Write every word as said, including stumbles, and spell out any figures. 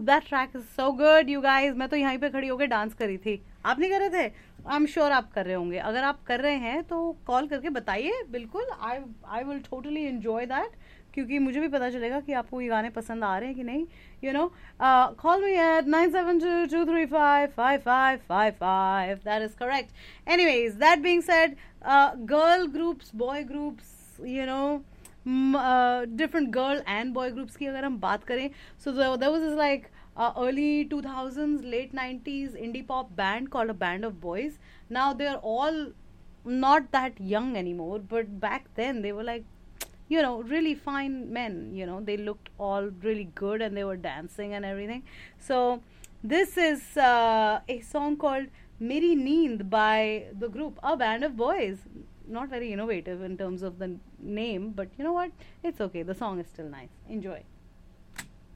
that track is so good, you guys. मैं तो यहीं पे खड़ी होकर डांस करी थी. आप नहीं कर रहे थे? I'm sure आप कर रहे होंगे. अगर आप कर रहे हैं तो कॉल करके बताइए. बिल्कुल, I I will totally enjoy that. क्योंकि मुझे भी पता चलेगा कि आपको ये गाने पसंद आ रहे हैं कि नहीं. You know, uh, call me at nine seven two, two three five, five five five five. That is correct. Anyways, that being said, uh, girl groups, boy groups, you know, mm, uh, different girl and boy groups की अगर हम बात करें, so there, there was this like uh, early two thousands, late nineties indie pop band called A Band of Boys. Now they're all not that young anymore, but back then they were like, you know, really fine men. You know, they looked all really good and they were dancing and everything. So this is uh, a song called Meri Neend by the group A Band of Boys. Not very innovative in terms of the name, but you know what? It's okay. The song is still nice. Enjoy.